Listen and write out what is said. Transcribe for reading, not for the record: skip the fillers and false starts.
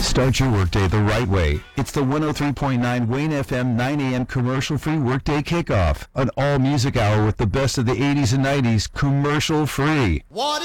Start your workday the right way. It's the 103.9 Wayne FM 9 a.m. commercial-free workday kickoff. An all-music hour with the best of the 80s and 90s commercial-free. What